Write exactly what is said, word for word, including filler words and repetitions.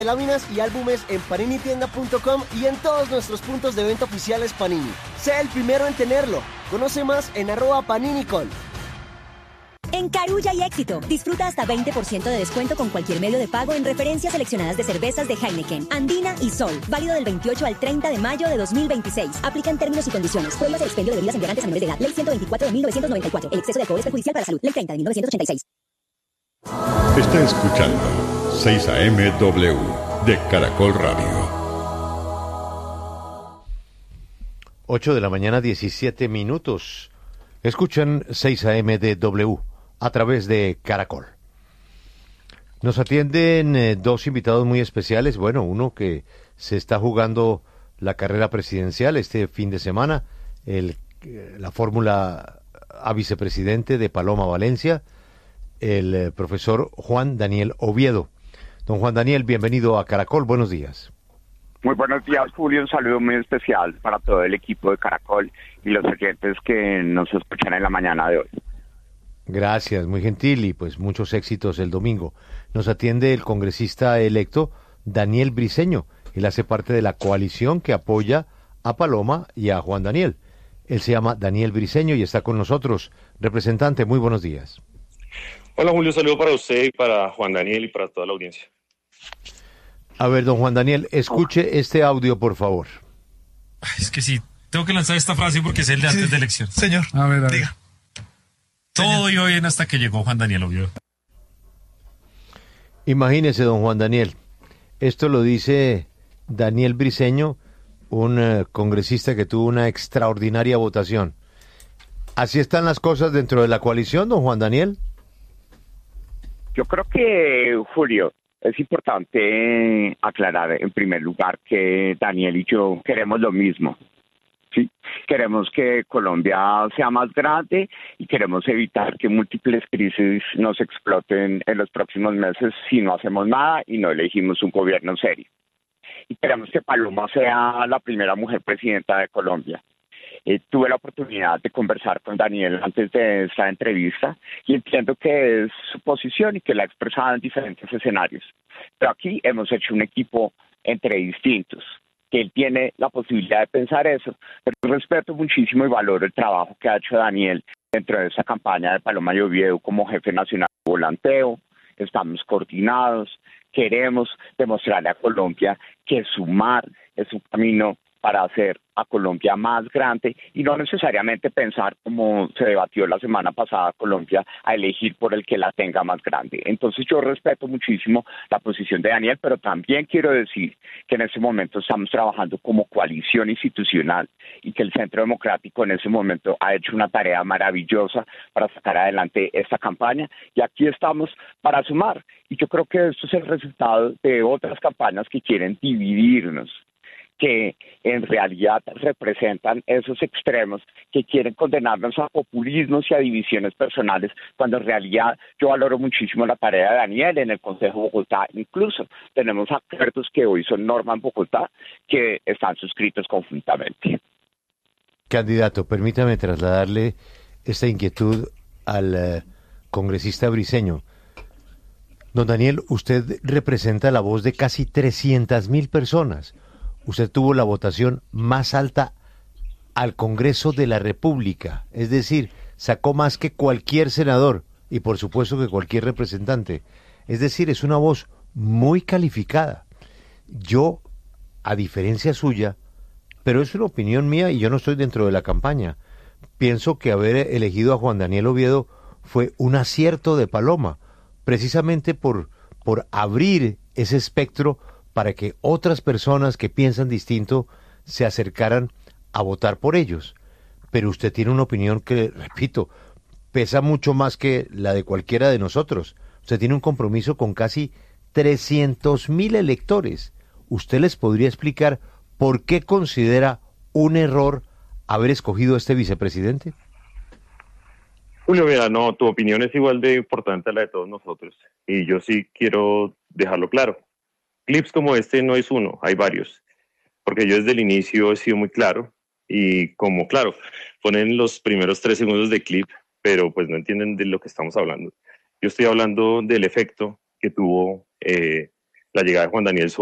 láminas y álbumes en panini tienda punto com y en todos nuestros puntos de venta oficiales Panini. Sea el primero en tenerlo. Conoce más en arroba paninicol. En Carulla y Éxito, disfruta hasta veinte por ciento de descuento con cualquier medio de pago en referencias seleccionadas de cervezas de Heineken, Andina y Sol. Válido del veintiocho al treinta de mayo de dos mil veintiséis. Aplican términos y condiciones. Prohíbas el expendio de bebidas embriagantes a menores de edad. Ley ciento veinticuatro de mil novecientos noventa y cuatro. El exceso de alcohol es perjudicial para la salud. Ley treinta de mil novecientos ochenta y seis. Está escuchando seis A M W de Caracol Radio. ocho de la mañana, diecisiete minutos. Escuchan seis A M de W a través de Caracol. Nos atienden eh, dos invitados muy especiales. Bueno, uno que se está jugando la carrera presidencial este fin de semana, el, eh, la fórmula a vicepresidente de Paloma Valencia, el eh, profesor Juan Daniel Oviedo. Don Juan Daniel, bienvenido a Caracol. Buenos días. Muy buenos días, Julio. Un saludo muy especial para todo el equipo de Caracol y los oyentes que nos escuchan en la mañana de hoy. Gracias, muy gentil y pues muchos éxitos el domingo. Nos atiende el congresista electo Daniel Briceño. Él hace parte de la coalición que apoya a Paloma y a Juan Daniel. Él se llama Daniel Briceño y está con nosotros. Representante, muy buenos días. Hola Julio, saludo para usted y para Juan Daniel y para toda la audiencia. A ver, don Juan Daniel, escuche este audio, por favor. Es que sí, tengo que lanzar esta frase porque es el de antes sí, de elección. Señor, a ver, a ver. diga. Todo iba bien hasta que llegó Juan Daniel Oviedo. Imagínese, don Juan Daniel, esto lo dice Daniel Briceño, un uh, congresista que tuvo una extraordinaria votación. ¿Así están las cosas dentro de la coalición, don Juan Daniel? Yo creo que, Julio, es importante aclarar en primer lugar que Daniel y yo queremos lo mismo. Sí, queremos que Colombia sea más grande y queremos evitar que múltiples crisis nos exploten en los próximos meses si no hacemos nada y no elegimos un gobierno serio. Y queremos que Paloma sea la primera mujer presidenta de Colombia. Eh, tuve la oportunidad de conversar con Daniel antes de esta entrevista y entiendo que es su posición y que la ha expresado en diferentes escenarios. Pero aquí hemos hecho un equipo entre distintos, que él tiene la posibilidad de pensar eso, pero respeto muchísimo y valoro el trabajo que ha hecho Daniel dentro de esa campaña de Paloma y Oviedo como jefe nacional de volanteo. Estamos coordinados, queremos demostrarle a Colombia que sumar es un camino para hacer a Colombia más grande y no necesariamente pensar, como se debatió la semana pasada Colombia, a elegir por el que la tenga más grande. Entonces yo respeto muchísimo la posición de Daniel, pero también quiero decir que en este momento estamos trabajando como coalición institucional y que el Centro Democrático en ese momento ha hecho una tarea maravillosa para sacar adelante esta campaña y aquí estamos para sumar. Y yo creo que esto es el resultado de otras campañas que quieren dividirnos, que en realidad representan esos extremos que quieren condenarnos a populismos y a divisiones personales, cuando en realidad yo valoro muchísimo la tarea de Daniel en el Consejo de Bogotá. Incluso tenemos acuerdos que hoy son norma en Bogotá que están suscritos conjuntamente. Candidato, permítame trasladarle esta inquietud al uh, congresista Briceño. Don Daniel, usted representa la voz de casi trescientas mil personas. Usted tuvo la votación más alta al Congreso de la República, es decir, sacó más que cualquier senador y por supuesto que cualquier representante. Es decir, es una voz muy calificada. Yo, a diferencia suya, pero es una opinión mía y yo no estoy dentro de la campaña, pienso que haber elegido a Juan Daniel Oviedo fue un acierto de Paloma, precisamente por, por abrir ese espectro para que otras personas que piensan distinto se acercaran a votar por ellos. Pero usted tiene una opinión que, repito, pesa mucho más que la de cualquiera de nosotros. Usted tiene un compromiso con casi trescientos mil electores. ¿Usted les podría explicar por qué considera un error haber escogido a este vicepresidente? Julio, mira, no, tu opinión es igual de importante a la de todos nosotros. Y yo sí quiero dejarlo claro. Clips como este no es uno, hay varios, porque yo desde el inicio he sido muy claro y como, claro, ponen los primeros tres segundos de clip, pero pues no entienden de lo que estamos hablando. Yo estoy hablando del efecto que tuvo eh, la llegada de Juan Daniel